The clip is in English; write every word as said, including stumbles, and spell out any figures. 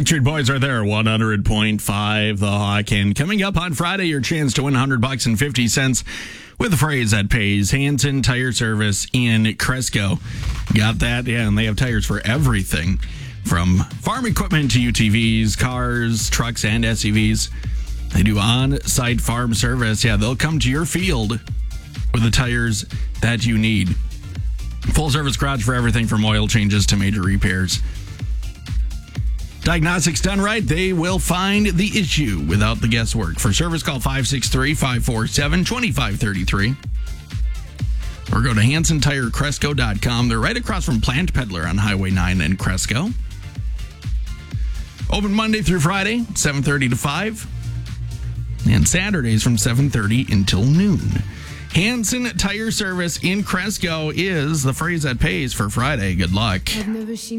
Street Boys right there, one hundred point five The Hawk. And coming up on Friday, your chance to win one hundred bucks and fifty cents with a phrase that pays. Hanson Tire Service in Cresco. Got that? Yeah, and they have tires for everything from farm equipment to U T Vs, cars, trucks, and S U Vs. They do on-site farm service. Yeah, they'll come to your field with the tires that you need. Full service garage for everything from oil changes to major repairs. Diagnostics done right, they will find the issue without the guesswork. For service, call five six three, five four seven, two five three three. Or go to Hanson Tire Cresco dot com. They're right across from Plant Peddler on Highway nine in Cresco. Open Monday through Friday, seven thirty to five. And Saturdays from seven thirty until noon. Hanson Tire Service in Cresco is the phrase that pays for Friday. Good luck. I've never seen